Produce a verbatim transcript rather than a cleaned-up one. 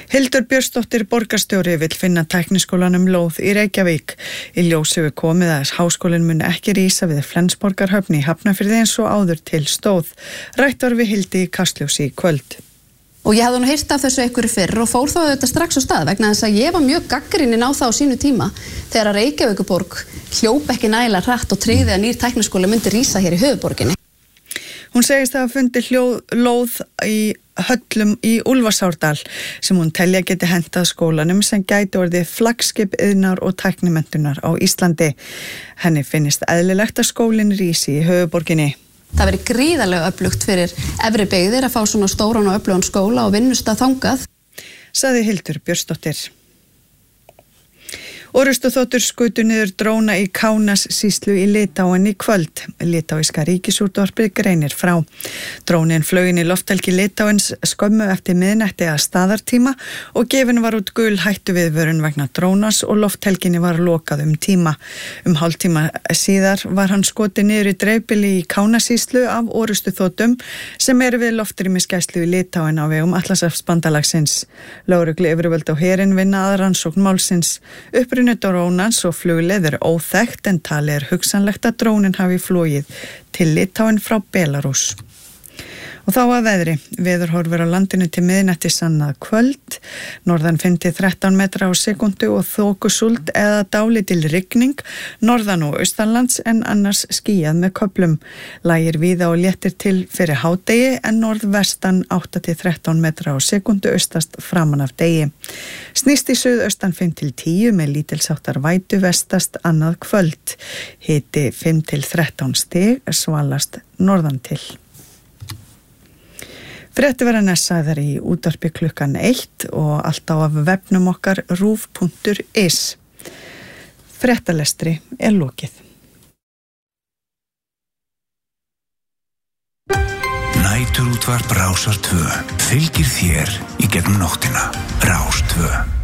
Hildur Björnsdóttir borgarstjóri vill finna tækniskólanum lóð í Reykjavík. Í ljós hefur komið að háskólinn mun ekki rísa við Flensborgarhöfn í Hafnarfirði eins og áður til stóð. Rætt var við Hildi í Kastljósi í kvöld. Og ég hafði nú heyrt af þessu einhverju fyrr og fór þá þetta strax á stað vegna þess að ég var mjög gagnrýnin á það á sínu tíma þegar að Reykjavíkurborg hljóp ekki nægilega hratt og tryggði að nýr tækniskóli myndi rísa hér í höfuðborginni. Hún segist að hafa fundið lóð í höllum í Úlfarsárdal sem hún telja geti hentað skólanum sem gæti orðið flaggskip iðnar og tæknimenntunar á Íslandi. Henni finnist eðlilegt að skólinn rísi í höfuðborginni. Það veri gríðarlega öflugt fyrir efri byggðir að fá svona stóran og öflugan skóla og vinnustað þangað, sagði Hildur Björnsdóttir. Orrustuþotur skutu niður dróna í Kánassýslu í Litáen í kvöld. Litáíska ríkisútvarpið greinir frá. Drónin flaug inn í lofthelgi Litáens skömmu eftir miðnætti að staðartíma og gefin var út gul hættuviðvörun vegna drónas og lofthelginni var lokað um tíma. Um hálftíma síðar var hann skotið niður í dreifbýli í Kánassýslu af orrustuþotum sem eru við loftrýmisgæslu í Litáen á vegum Atlantshafsbandalagsins. Lögreglu yfirvöld og herinn vinna að rannsókn málsins. Uppruni drónans og flugleið er óþekkt en talið er hugsanlegt að drónin hafi flogið til Litáen frá Belarús. Og þá að veðri. Veðurhorfur á landinu til miðnætti annað kvöld. Norðan fimm til þrettán metra á sekundu og þokusúld eða dálítil rigning. Norðan og austanlands en annars skýjað með köflum. Lægir víða og léttir til fyrir hádegi en norðvestan átta til þrettán metra á sekundu austast framan af degi. Snýst í suðaustan fimm til tíu með lítilsháttar vætu vestast annað kvöld. Hiti fimm til þrettán stig svalast norðan til. Fréttir verða næssaðar í útvarpi klukkan eitt og allt á af vefnum okkar rúv punktur is. Fréttalestri er lokið. Næturútvarp Rásar tvö fylgir þér í gegnum nóttina. Rás tvö.